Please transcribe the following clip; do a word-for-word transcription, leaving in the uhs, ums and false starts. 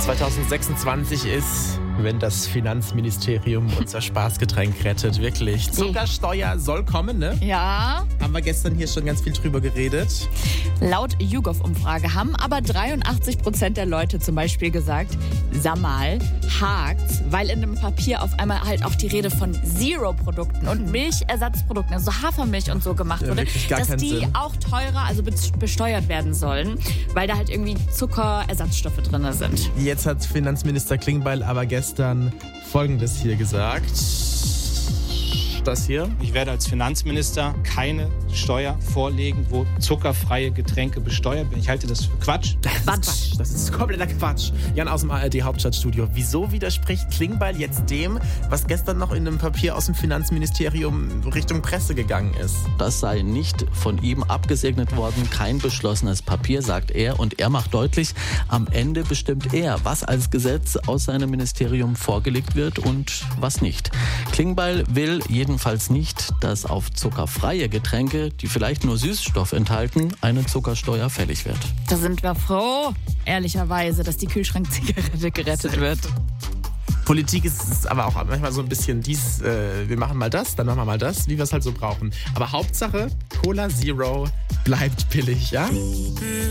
zwanzig sechsundzwanzig ist, wenn das Finanzministerium unser Spaßgetränk rettet. Wirklich. Zuckersteuer soll kommen, ne? Ja. Haben wir gestern hier schon ganz viel drüber geredet. Laut YouGov-Umfrage haben aber dreiundachtzig Prozent der Leute zum Beispiel gesagt, sag mal, hakt's, weil in dem Papier auf einmal halt auch die Rede von Zero-Produkten und Milchersatzprodukten, also Hafermilch und so gemacht Ja, wurde, wirklich gar dass keinen die Sinn. auch teurer, also be- besteuert werden sollen, weil da halt irgendwie Zuckerersatzstoffe drin sind. Jetzt hat Finanzminister Klingbeil aber gestern Folgendes hier gesagt. Das hier. Ich werde als Finanzminister keine Steuer vorlegen, wo zuckerfreie Getränke besteuert werden. Ich halte das für Quatsch. Das ist Quatsch. Das ist kompletter Quatsch. Jan aus dem A R D-Hauptstadtstudio. Wieso widerspricht Klingbeil jetzt dem, was gestern noch in einem Papier aus dem Finanzministerium Richtung Presse gegangen ist? Das sei nicht von ihm abgesegnet worden, kein beschlossenes Papier, sagt er. Und er macht deutlich, am Ende bestimmt er, was als Gesetz aus seinem Ministerium vorgelegt wird und was nicht. Klingbeil will jedenfalls nicht, dass auf zuckerfreie Getränke, die vielleicht nur Süßstoff enthalten, eine Zuckersteuer fällig wird. Da sind wir froh, ehrlicherweise, dass die Kühlschrankzigarette gerettet wird. Politik ist, ist aber auch manchmal so ein bisschen dies, äh, wir machen mal das, dann machen wir mal das, wie wir es halt so brauchen. Aber Hauptsache, Cola Zero bleibt billig, ja?